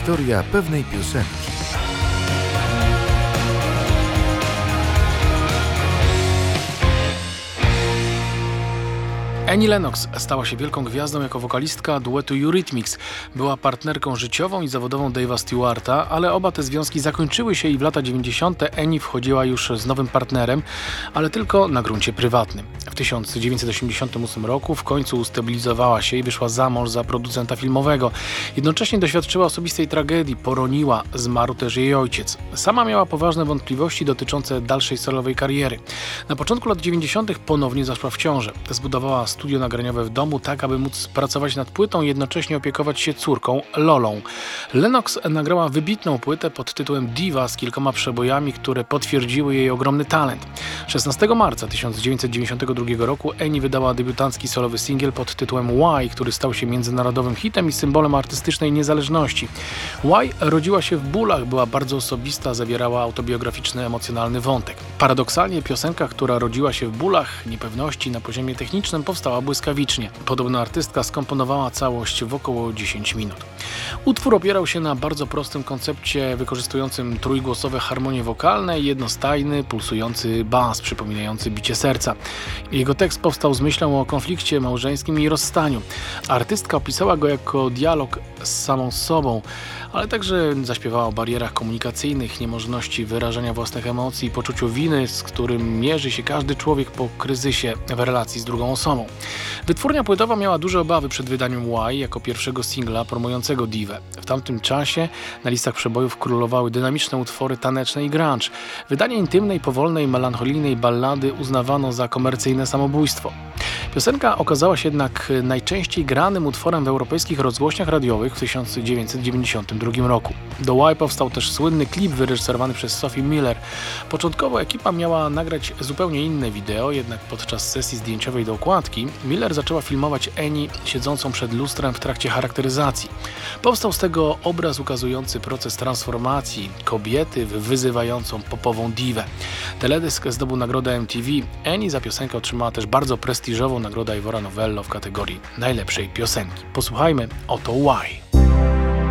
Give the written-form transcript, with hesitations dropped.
Historia pewnej piosenki. Annie Lennox stała się wielką gwiazdą jako wokalistka duetu Eurythmics. Była partnerką życiową i zawodową Dave'a Stewarta, ale oba te związki zakończyły się i w lata 90. Annie wchodziła już z nowym partnerem, ale tylko na gruncie prywatnym. W 1988 roku w końcu ustabilizowała się i wyszła za mąż za producenta filmowego. Jednocześnie doświadczyła osobistej tragedii, poroniła, zmarł też jej ojciec. Sama miała poważne wątpliwości dotyczące dalszej solowej kariery. Na początku lat 90. ponownie zaszła w ciążę. Zbudowała studio nagraniowe w domu, tak aby móc pracować nad płytą i jednocześnie opiekować się córką, Lolą. Lennox nagrała wybitną płytę pod tytułem Diva z kilkoma przebojami, które potwierdziły jej ogromny talent. 16 marca 1992 roku Annie wydała debiutancki solowy singiel pod tytułem Why, który stał się międzynarodowym hitem i symbolem artystycznej niezależności. Why rodziła się w bólach, była bardzo osobista, zawierała autobiograficzny, emocjonalny wątek. Paradoksalnie piosenka, która rodziła się w bólach, niepewności na poziomie technicznym, powstała błyskawicznie. Podobno artystka skomponowała całość w około 10 minut. Utwór opierał się na bardzo prostym koncepcie wykorzystującym trójgłosowe harmonie wokalne i jednostajny, pulsujący bas przypominający bicie serca. Jego tekst powstał z myślą o konflikcie małżeńskim i rozstaniu. Artystka opisała go jako dialog z samą sobą, ale także zaśpiewała o barierach komunikacyjnych, niemożności wyrażania własnych emocji i poczuciu winy, z którym mierzy się każdy człowiek po kryzysie w relacji z drugą osobą. Wytwórnia płytowa miała duże obawy przed wydaniem Why jako pierwszego singla promującego Divę. W tamtym czasie na listach przebojów królowały dynamiczne utwory taneczne i grunge. Wydanie intymnej, powolnej, melancholijnej ballady uznawano za komercyjne samobójstwo. Piosenka okazała się jednak najczęściej granym utworem w europejskich rozgłośniach radiowych w 1992 roku. Do Why powstał też słynny klip wyreżyserowany przez Sophie Miller. Początkowo ekipa miała nagrać zupełnie inne wideo, jednak podczas sesji zdjęciowej do okładki Miller zaczęła filmować Annie siedzącą przed lustrem w trakcie charakteryzacji. Powstał z tego obraz ukazujący proces transformacji kobiety w wyzywającą popową diwę. Teledysk zdobył nagrodę MTV. Annie za piosenkę otrzymała też bardzo prestiżową nagrodę Ivora Novello w kategorii najlepszej piosenki. Posłuchajmy oto Why.